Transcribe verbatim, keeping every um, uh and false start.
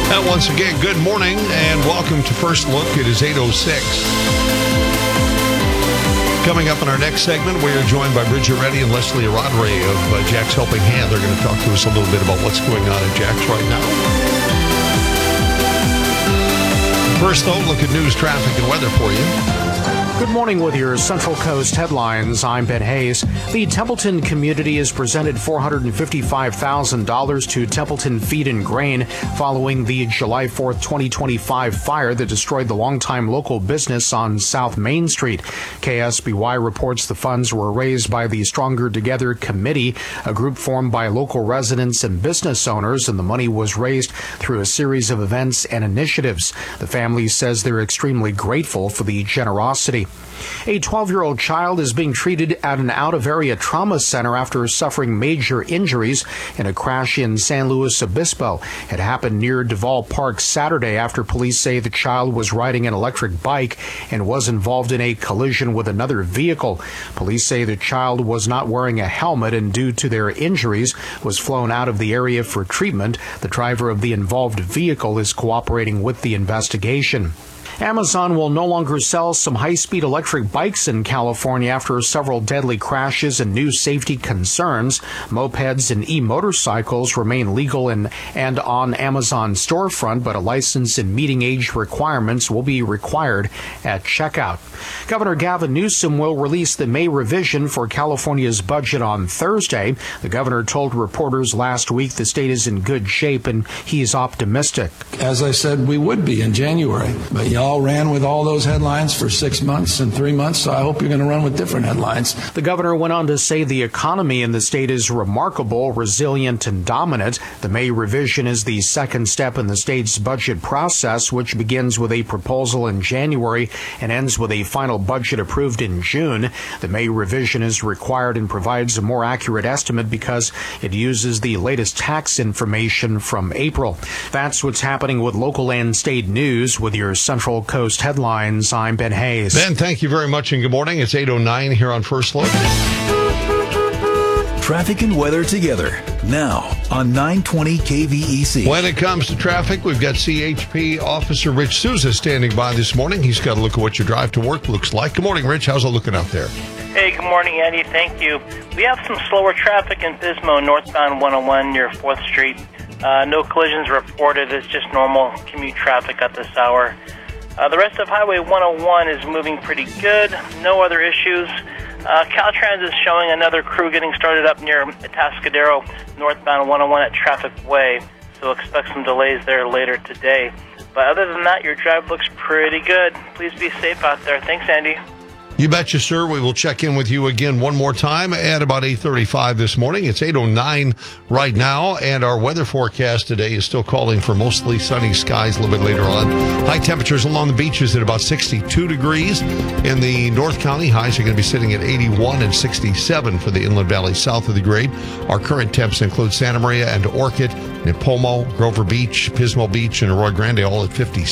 And once again, good morning and welcome to First Look. It is eight oh six. Coming up in our next segment, we are joined by Bridget Reddy and Leslie Rodray of uh, Jack's Helping Hand. They're going to talk to us a little bit about what's going on at Jack's right now. First, though, look at news, traffic, and weather for you. Good morning with your Central Coast headlines. I'm Ben Hayes. The Templeton community has presented four hundred fifty-five thousand dollars to Templeton Feed and Grain following the July fourth, twenty twenty-five fire that destroyed the longtime local business on South Main Street. K S B Y reports the funds were raised by the Stronger Together Committee, a group formed by local residents and business owners, and the money was raised through a series of events and initiatives. The family says they're extremely grateful for the generosity. A twelve-year-old child is being treated at an out-of-area trauma center after suffering major injuries in a crash in San Luis Obispo. It happened near Duval Park Saturday after police say the child was riding an electric bike and was involved in a collision with another vehicle. Police say the child was not wearing a helmet and due to their injuries was flown out of the area for treatment. The driver of the involved vehicle is cooperating with the investigation. Amazon will no longer sell some high-speed electric bikes in California after several deadly crashes and new safety concerns. Mopeds and e-motorcycles remain legal in, and on Amazon storefront, but a license and meeting age requirements will be required at checkout. Governor Gavin Newsom will release the May revision for California's budget on Thursday. The governor told reporters last week the state is in good shape and he's optimistic. As I said, we would be in January, but y'all ran with all those headlines for six months and three months, so I hope you're going to run with different headlines. The governor went on to say the economy in the state is remarkable, resilient, and dominant. The May revision is the second step in the state's budget process, which begins with a proposal in January and ends with a final budget approved in June. The May revision is required and provides a more accurate estimate because it uses the latest tax information from April. That's what's happening with local and state news. With your Central Coast headlines, I'm Ben Hayes. Ben, thank you very much and good morning. It's eight oh nine here on First Look. Traffic and weather together now on nine twenty K V E C. When it comes to traffic, we've got C H P Officer Rich Souza standing by this morning. He's got a look at what your drive to work looks like. Good morning, Rich. How's it looking out there? Hey, good morning, Andy. Thank you. We have some slower traffic in Pismo, northbound one oh one near fourth Street. Uh, no collisions reported. It's just normal commute traffic at this hour. Uh, the rest of Highway one oh one is moving pretty good. No other issues. Uh, Caltrans is showing another crew getting started up near Atascadero, northbound one oh one at Traffic Way. So expect some delays there later today. But other than that, your drive looks pretty good. Please be safe out there. Thanks, Andy. You betcha, sir. We will check in with you again one more time at about eight thirty-five this morning. It's eight oh nine right now, and our weather forecast today is still calling for mostly sunny skies a little bit later on. High temperatures along the beaches at about sixty-two degrees. In the North County, highs are going to be sitting at eighty-one and sixty-seven for the Inland Valley south of the grade. Our current temps include Santa Maria and Orchid, Nipomo, Grover Beach, Pismo Beach, and Arroyo Grande, all at fifty.